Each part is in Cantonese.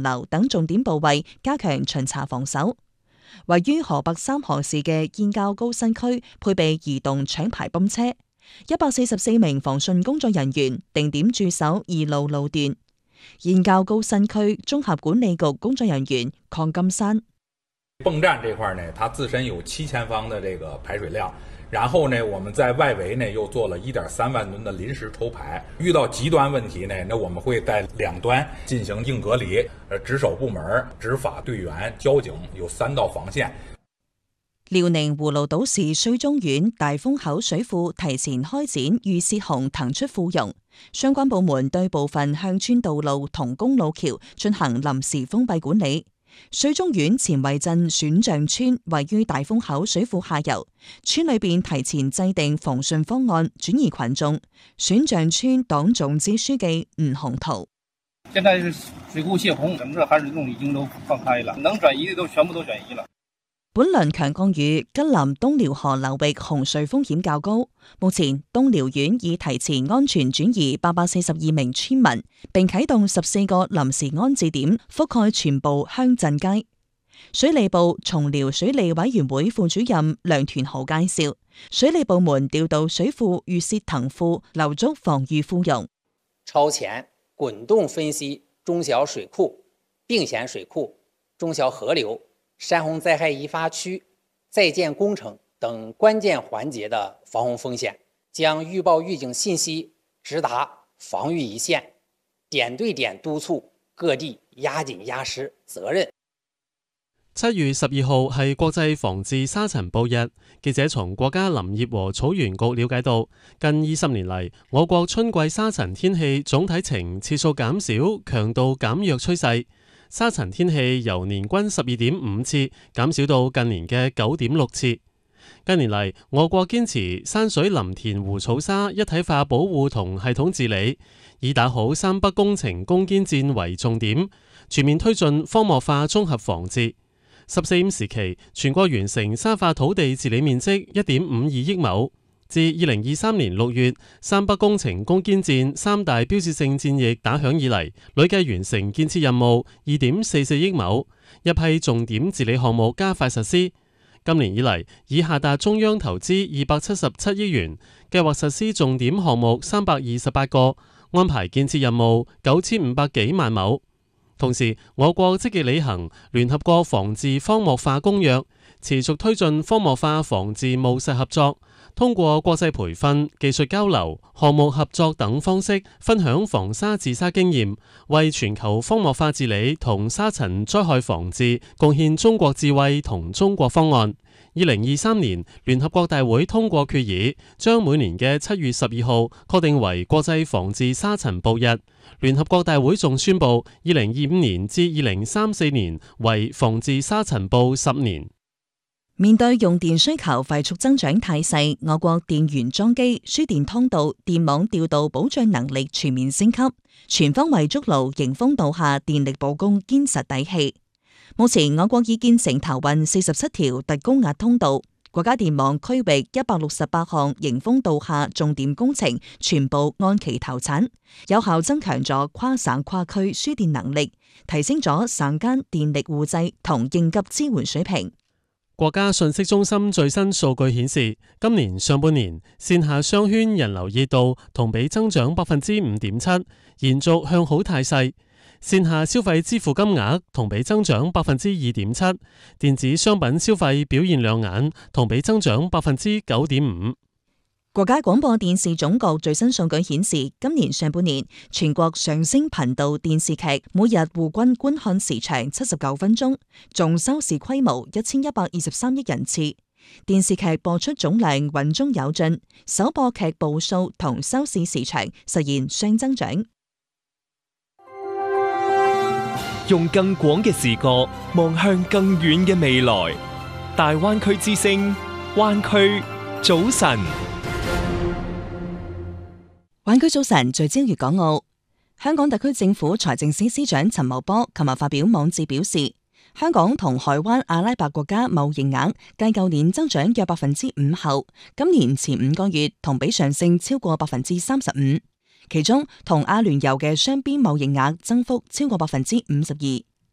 流等重點部位加強巡查防守。位於河北三河市嘅燕郊高新區配備移動搶排泵車，144名防汛工作人員定點駐守2路路段。燕郊高新區綜合管理局工作人員鄺金山： 泵站這塊呢，它自身有7000方的這個排水量，然後呢，我們在外圍呢又做了1.3萬噸的臨時抽排。遇到極端問題呢，那我們會在兩端進行硬隔離，值守部門、執法隊員、交警有3道防線。 遼寧葫蘆島市水中縣大風口水庫提前開展預泄洪騰出庫容，相關部門對部分鄉村道路同公路橋進行臨時封閉管理。水中縣前圍鎮選象村位於大風口水庫下游，村裏邊提前制定防汛方案，轉移群眾。選象村黨總支書記吳洪濤： 現在是水庫泄洪，整個含水洞已經都放開了，能轉移的都全部都轉移了。 本輪強降雨，吉林東遼河流域洪水風險較高。目前東遼縣已提前安全轉移842名村民，並啟動14個臨時安置點，覆蓋全部鄉鎮街。水利部松遼水利委員會副主任梁團豪介紹，水利部門調度水庫預泄騰庫，留足防禦庫容。 超前滾動分析中小水庫、並險水庫、中小河流、山洪災害易發區、在建工程等關鍵環節的防洪風險，將預報預警信息直達防禦一線，點對點督促各地壓緊壓實責任。 7月12號係國際防治沙塵暴日。記者從國家林業和草原局了解到，近20年嚟，我國春季沙塵天氣總體呈次數減少、強度減弱趨勢。沙塵天氣由年均12.5次減少到近年嘅9.6次。近年嚟，我國堅持山水林田湖草沙一體化保護同系統治理，以打好三北工程攻堅戰為重點，全面推進荒漠化綜合防治。14.5時期，全國完成沙化土地治理面積1.52億畝。自2023年6月三北工程攻堅戰3大標誌性戰役打響以嚟，累計完成建設任務2.44億畝，一批重點治理項目加快實施。今年以嚟，已下達中央投資277億元，計劃實施重點項目328個，安排建設任務9500幾萬畝。同時，我國積極履行聯合國防治荒漠化公約，持續推進荒漠化防治務實合作，通過國際培訓、技術交流、項目合作等方式，分享防沙治沙經驗，為全球荒漠化治理同沙塵災害防治貢獻中國智慧同中國方案。2023年，聯合國大會通過決議，將每年嘅7月12號確定為國際防治沙塵暴日。聯合國大會仲宣布，2025年至2034年為防治沙塵暴10年。 面對用電需求快速增長態勢，我國電源裝機、輸電通道、電網調度保障能力全面升級，全方位築牢迎風倒下電力保供堅實底氣。目前，我國已建成投運47條特高壓通道，國家電網區域168項迎風倒下重點工程全部按期投產，有效增強咗跨省跨區輸電能力，提升咗省間電力互濟同應急支援水平。 國家信息中心最新數據顯示，今年上半年線下商圈人流熱度同比增長5.7%，延續向好態勢。線下消費支付金額同比增長2.7%，電子商品消費表現亮眼，同比增長9.5%。 國家廣播電視總局最新數據顯示，今年上半年全國上星頻道電視劇每日戶均觀看時長79分鐘，總收視規模1123億人次。電視劇播出總量穩中有進，首播劇部數同收視時長實現雙增長。 用更廣嘅視角望向更遠嘅未來，大灣區之聲，灣區早晨。 灣區早晨聚焦粵港澳。香港特區政府財政司司長陳茂波琴日發表網誌表示，香港同海灣阿拉伯國家貿易額繼舊年增長約5%後，今年前5個月同比上升超過35%。其中同阿聯酋嘅雙邊貿易額增幅超過52%。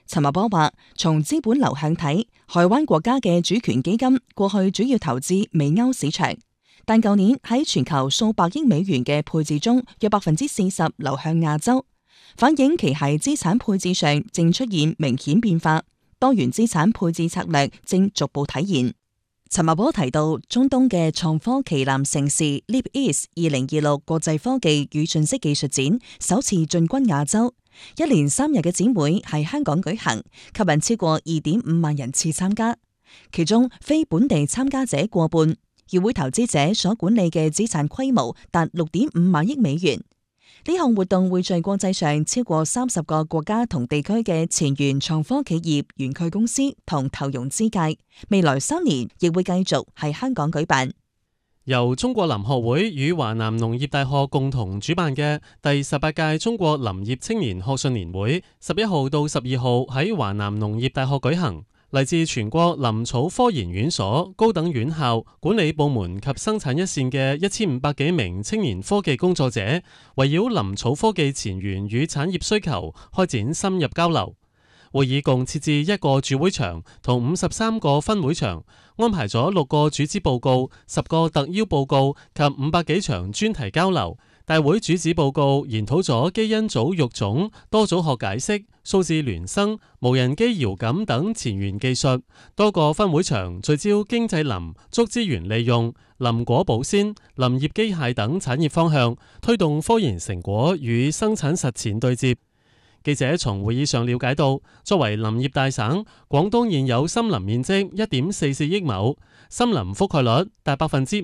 陳茂波話，從資本流向睇，海灣國家嘅主權基金過去主要投資美歐市場，但舊年喺全球數百億美元嘅配置中，約40%流向亞洲，反映其喺資產配置上正出現明顯變化，多元資產配置策略正逐步體現。陳茂波提到，中東嘅創科旗艦城市 Leap East 2026國際科技與信息技術展首次進軍亞洲，一連3日嘅展會喺香港舉行，吸引超過2.5萬人次參加，其中非本地參加者過半。與會投資者所管理嘅資產規模達6.5萬億美元。呢項活動匯聚國際上超過30個國家同地區嘅前沿創科企業、園區公司同投融資界，未來3年亦會繼續喺香港舉辦。 由中國林學會與華南農業大學共同主辦嘅第18屆中國林業青年學術年會，11號到12號喺華南農業大學舉行。嚟自全國林草科研院所、高等院校、管理部門及生產一線嘅1500幾名青年科技工作者，圍繞林草科技前沿與產業需求開展深入交流。會議共設置1個主會場同53個分會場，安排咗6個主旨報告、10個特邀報告及500幾場專題交流。大會主旨報告研討咗基因組育種、多組學解析、數字孿生、無人機遙感等前沿技術。多個分會場聚焦經濟林、竹資源利用、林果保鮮、林業機械等產業方向，推動科研成果與生產實踐對接。記者從會議上了解到，作為林業大省，廣東現有森林面積1.44億畝，森林覆蓋率達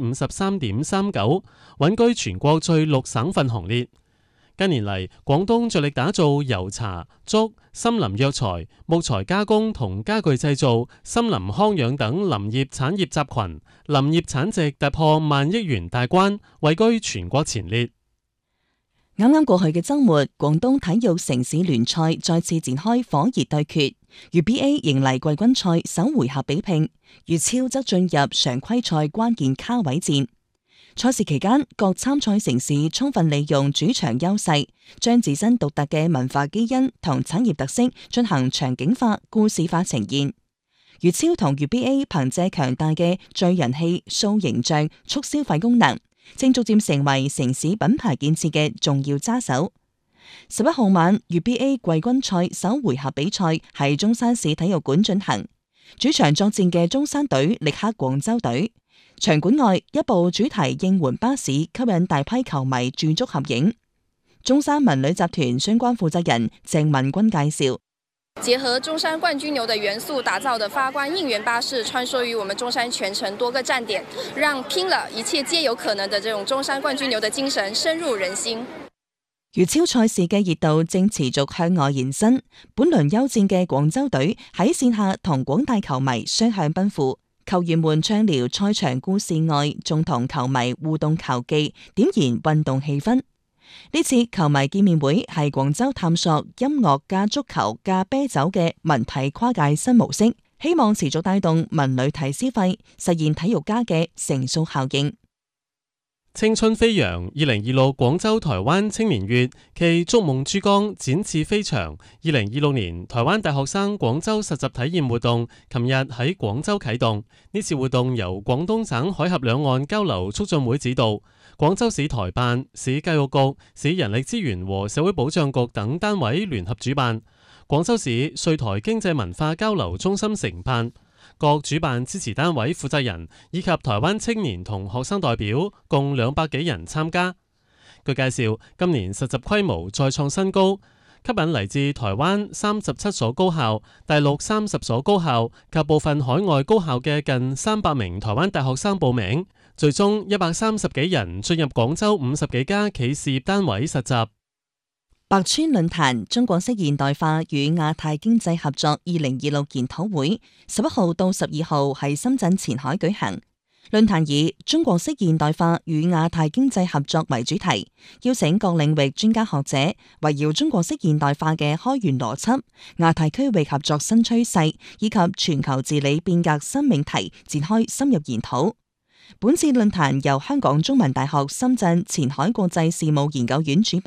53.39%，穩居全國最綠省份行列。近年嚟，廣東着力打造油茶、竹、森林藥材、木材加工同家具製造、森林康養等林業產業集群，林業產值突破萬億元大關，位居全國前列。 啱啱過去嘅週末，廣東體育城市聯賽再次展開火熱對決，粵 BA 迎嚟季軍賽首回合比拼，粵超則進入常規賽關鍵卡位戰。賽事期間，各參賽城市充分利用主場優勢，將自身獨特嘅文化基因同產業特色進行場景化、故事化呈現。粵超同粵 BA 憑借強大嘅聚人氣、塑形象、促消費功能，正逐漸成為城市品牌建設嘅重要揸手。11號晚，粵 BA 季軍賽首回合比賽喺中山市體育館進行，主場作戰嘅中山隊力克廣州隊。場館外一部主題應援巴士吸引大批球迷駐足合影。中山文旅集團相關負責人鄭文君介紹， 結合中山冠軍牛的元素打造的發光應援巴士穿梭於我們中山全城多個站點，讓拼了一切皆有可能的這種中山冠軍牛的精神深入人心。 粵超賽事嘅熱度正持續向外延伸，本輪優戰嘅廣州隊喺線下同廣大球迷雙向奔赴，球員們暢聊賽場故事外，仲同球迷互動球技，點燃運動氣氛。呢次球迷見面會係廣州探索音樂加足球加啤酒嘅文體跨界新模式，希望持續帶動文旅體消費，實現體育家嘅乘數效應。 青春飛揚2026廣州台灣青年月暨築夢珠江展翅飛翔2026年台灣大學生廣州實習體驗活動，琴日喺廣州啟動。呢次活動由廣東省海峽兩岸交流促進會指導，廣州市台辦、市教育局、市人力資源和社會保障局等單位聯合主辦，廣州市穗台經濟文化交流中心承辦。各主辦支持單位負責人以及台灣青年同學生代表共200幾人參加。據介紹，今年實習規模再創新高，吸引嚟自台灣37所高校、大陸30所高校及部分海外高校嘅近300名台灣大學生報名，最終130幾人進入廣州50幾家企事業單位實習。 百川論壇中國式現代化與亞太經濟合作2026研討會11號到12號喺深圳前海舉行。論壇以中國式現代化與亞太經濟合作為主題，邀請各領域專家學者圍繞中國式現代化嘅開源邏輯、亞太區域合作新趨勢以及全球治理變革新命題展開深入研討。本次論壇由香港中文大學深圳前海國際事務研究院主辦，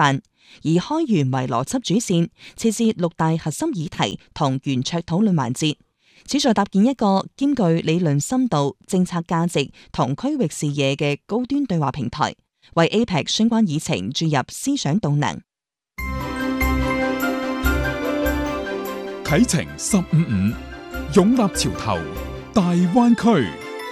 以開源為邏輯主線，設置6大核心議題同圓桌討論環節，旨在搭建一個兼具理論深度、政策價值同區域視野嘅高端對話平台，為 APEC 相關議程注入思想動能。 啟程15.5，擁立潮頭，大灣區。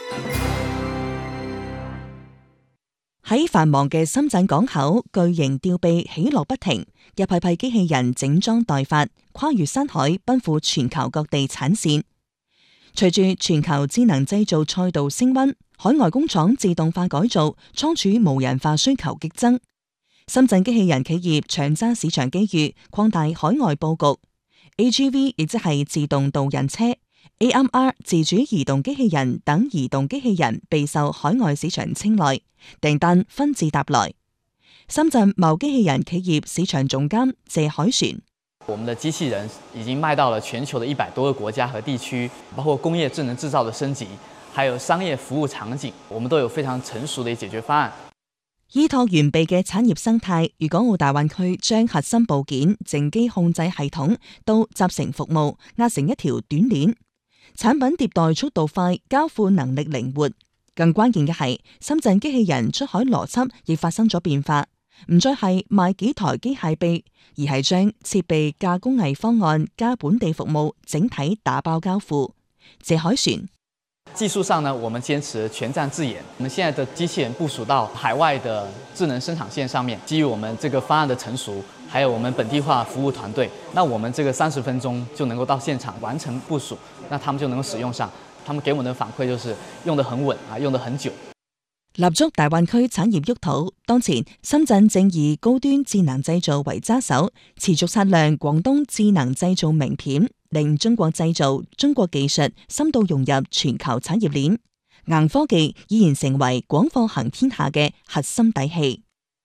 喺繁忙嘅深圳港口，巨型吊臂起落不停，一批批機器人整裝待發，跨越山海，奔赴全球各地產線。隨住全球智能製造賽道升溫，海外工廠自動化改造、倉儲無人化需求激增。深圳機器人企業搶揸市場機遇，擴大海外佈局。AGV 亦即係自動導引車、AMR 自主移動機器人等移動機器人備受海外市場青睞，訂單紛至沓來。深圳某機器人企業市場總監謝海旋： 我們的機器人已經賣到了全球的100多個國家和地區，包括工業智能製造的升級，還有商業服務場景，我們都有非常成熟的解決方案。 依託完備嘅產業生態，粵港澳大灣區將核心部件、靜機控制系統到集成服務，壓成一條短鏈。產品迭代速度快，交付能力靈活。更關鍵嘅係，深圳機器人出海邏輯亦發生咗變化，唔再係賣幾台機械臂，而係將設備加工藝方案加本地服務整體打包交付。謝海旋： 技術上呢，我們堅持全站自研。我們現在的機器人部署到海外的智能生產線上面，基於我們這個方案的成熟，還有我們本地化服務團隊，那我們這個30分鐘就能夠到現場完成部署，那他們就能夠使用上。他們給我們的反饋就是用得很穩啊，用得很久。 立足大灣區產業沃土，當前深圳正以高端智能製造為揸手，持續擦亮廣東智能製造名片，令中國製造、中國技術深度融入全球產業鏈。硬科技依然成為廣貨行天下嘅核心底氣。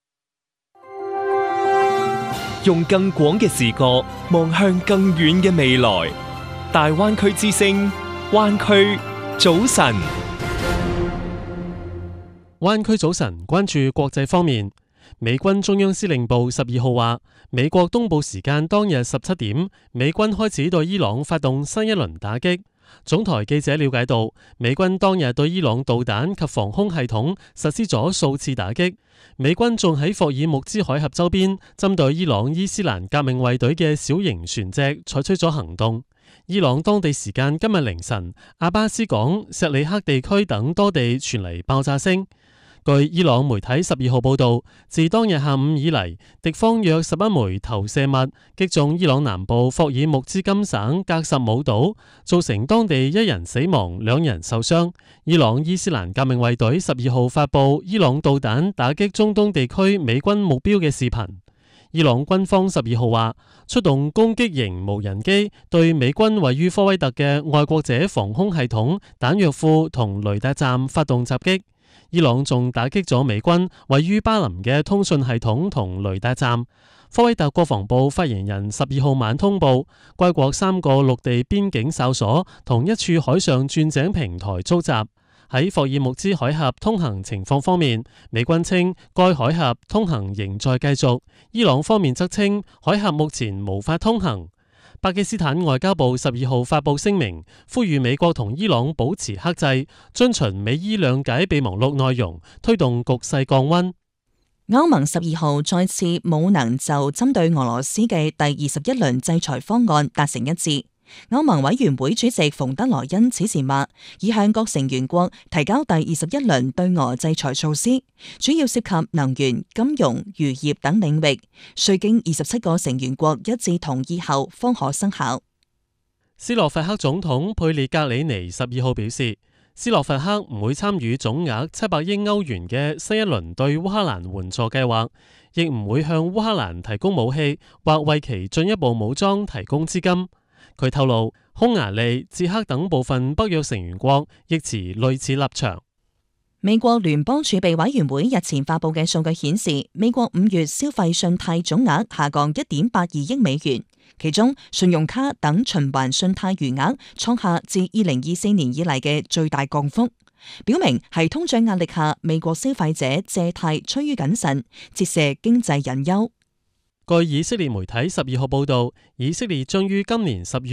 用更廣嘅視角望向更遠嘅未來，大灣區之聲，灣區早晨。 灣區早晨關注國際方面，美軍中央司令部12號話，美國東部時間當日17點，美軍開始對伊朗發動新一輪打擊。總台記者了解到，美軍當日對伊朗導彈及防空系統實施咗數次打擊。美軍仲喺霍爾木茲海峽周邊針對伊朗伊斯蘭革命衛隊嘅小型船隻採取咗行動。伊朗當地時間今日凌晨，阿巴斯港、錫里克地區等多地傳嚟爆炸聲。據伊朗媒體12號報道，自當日下午以嚟，敵方約11枚投射物擊中伊朗南部霍爾木茲金省格什姆島，造成當地1人死亡、2人受傷。伊朗伊斯蘭革命衛隊12號發布伊朗導彈打擊中東地區美軍目標嘅視頻。伊朗軍方12號話，出動攻擊型無人機對美軍位於科威特嘅愛國者防空系統、彈藥庫同雷達站發動襲擊。伊朗仲打擊咗美軍位於巴林嘅通訊系統同雷達站。科威特國防部發言人12號晚通報，該國3個陸地邊境哨所同一處海上鑽井平台遭襲。喺霍爾木茲海峽通行情況方面，美軍稱該海峽通行仍在繼續，伊朗方面則稱海峽目前無法通行。巴基斯坦外交部12號發布聲明，呼籲美國同伊朗保持克制，遵循美伊諒解備忘錄內容，推動局勢降溫。 歐盟12號再次冇能就針對俄羅斯嘅第21輪制裁方案達成一致。歐盟委員會主席馮德萊恩此時話，已向各成員國提交第21輪對俄制裁措施，主要涉及能源、金融、漁業等領域，需經27個成員國一致同意後方可生效。 斯洛伐克總統佩列格里尼12號表示，斯洛伐克唔會參與總額700億歐元嘅新一輪對烏克蘭援助計劃，亦唔會向烏克蘭提供武器或為其進一步武裝提供資金。佢透露，匈牙利、捷克等部分北約成員國亦持類似立場。 美國聯邦儲備委員會日前發布嘅數據顯示，美國5月消費信貸總額下降 1.82 億美元，其中信用卡等循環信貸餘額創下自2024年以嚟嘅最大降幅，表明係通脹壓力下美國消費者借貸趨於謹慎，折射經濟隱憂。 據以色列媒體12號報導，以色列將於今年10月